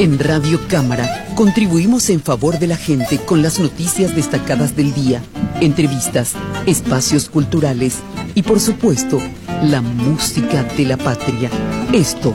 En Radio Cámara contribuimos en favor de la gente con las noticias destacadas del día, entrevistas, espacios culturales y, por supuesto, la música de la patria. Esto